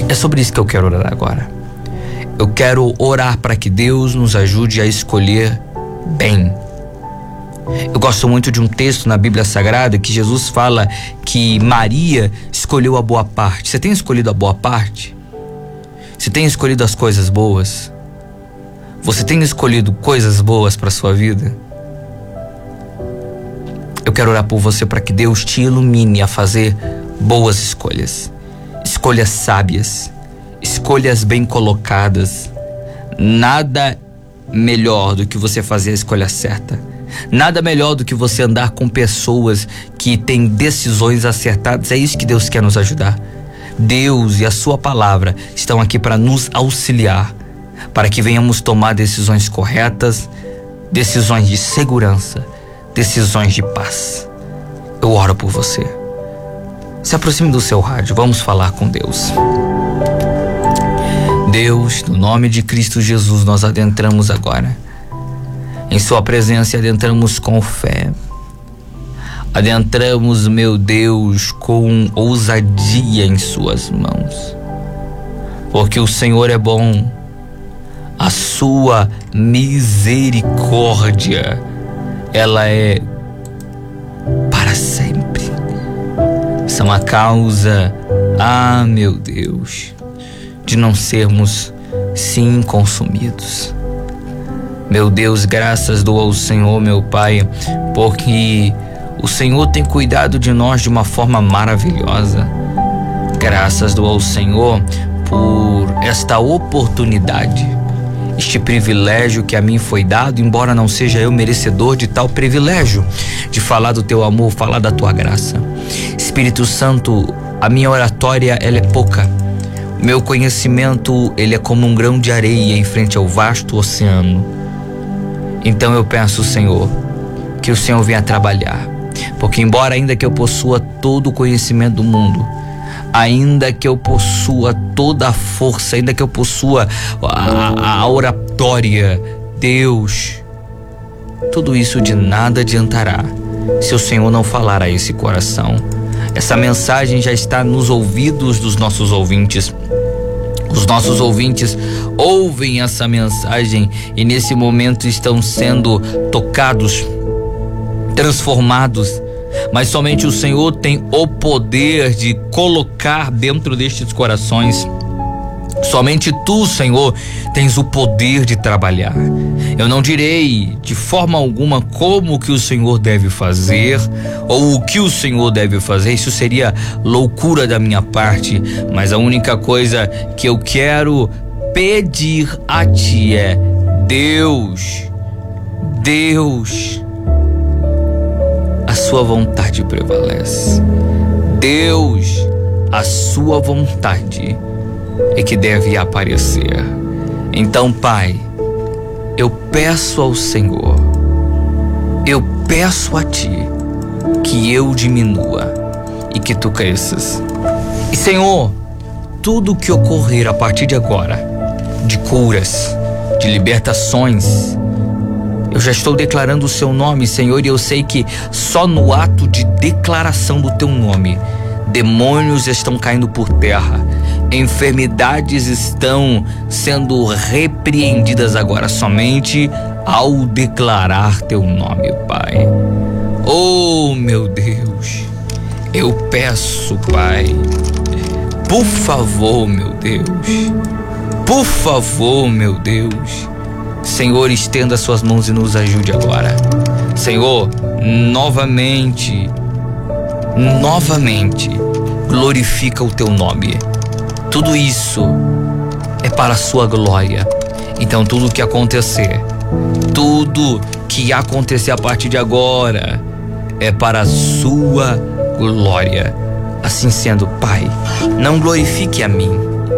É sobre isso que eu quero orar agora. Eu quero orar para que Deus nos ajude a escolher bem. Eu gosto muito de um texto na Bíblia Sagrada que Jesus fala que Maria escolheu a boa parte. Você tem escolhido a boa parte? Você tem escolhido as coisas boas? Você tem escolhido coisas boas para sua vida? Eu quero orar por você para que Deus te ilumine a fazer boas escolhas. Escolhas sábias, escolhas bem colocadas. Nada melhor do que você fazer a escolha certa. Nada melhor do que você andar com pessoas que têm decisões acertadas. É isso que Deus quer nos ajudar. Deus e a sua palavra estão aqui para nos auxiliar, para que venhamos tomar decisões corretas, decisões de segurança, decisões de paz. Eu oro por você. Se aproxime do seu rádio, vamos falar com Deus. Deus, no nome de Cristo Jesus, nós adentramos agora em sua presença e adentramos com fé. Adentramos, meu Deus, com ousadia em suas mãos. Porque o Senhor é bom. A sua misericórdia, ela é para sempre. São a causa, meu Deus, de não sermos sim consumidos. Meu Deus, graças dou ao Senhor, meu Pai, porque o Senhor tem cuidado de nós de uma forma maravilhosa. Graças dou ao Senhor por esta oportunidade, este privilégio que a mim foi dado, embora não seja eu merecedor de tal privilégio, de falar do teu amor, falar da tua graça. Espírito Santo, a minha oratória, ela é pouca. O meu conhecimento, ele é como um grão de areia em frente ao vasto oceano. Então eu peço, Senhor, que o Senhor venha trabalhar, porque embora ainda que eu possua todo o conhecimento do mundo, ainda que eu possua toda a força, ainda que eu possua a oratória, Deus, tudo isso de nada adiantará se o Senhor não falar a esse coração. Essa mensagem já está nos ouvidos dos nossos ouvintes. Os nossos ouvintes ouvem essa mensagem e nesse momento estão sendo tocados, transformados, mas somente o Senhor tem o poder de colocar dentro destes corações. Somente tu, Senhor, tens o poder de trabalhar. Eu não direi de forma alguma como que o Senhor deve fazer ou o que o Senhor deve fazer. Isso seria loucura da minha parte, mas a única coisa que eu quero pedir a ti é: Deus, a sua vontade prevalece. Deus, a sua vontade é que deve aparecer. Então, Pai, eu peço ao Senhor, eu peço a ti que eu diminua e que tu cresças. E, Senhor, tudo que ocorrer a partir de agora, de curas, de libertações, eu já estou declarando o seu nome, Senhor, e eu sei que só no ato de declaração do teu nome, demônios estão caindo por terra, enfermidades estão sendo repreendidas agora somente ao declarar teu nome, Pai. Oh, meu Deus, eu peço, Pai, por favor, meu Deus, por favor, meu Deus, Senhor, estenda suas mãos e nos ajude agora. Senhor, novamente, glorifica o teu nome. Tudo isso é para a sua glória. Então tudo que acontecer a partir de agora é para a sua glória. Assim sendo, Pai, não glorifique a mim,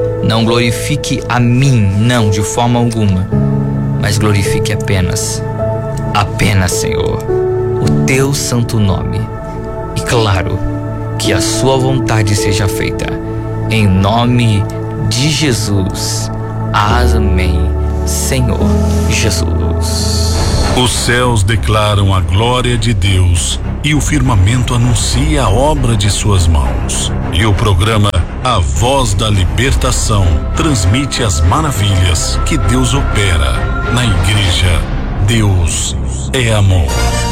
não, de forma alguma, mas glorifique apenas, Senhor, o teu santo nome. E claro, que a sua vontade seja feita, em nome de Jesus. Amém, Senhor Jesus. Os céus declaram a glória de Deus e o firmamento anuncia a obra de suas mãos. E o programa A Voz da Libertação transmite as maravilhas que Deus opera na igreja. Deus é amor.